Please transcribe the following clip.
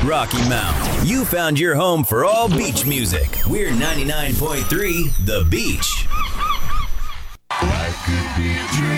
Rocky Mount. You found your home for all beach music. We're 99.3 The Beach.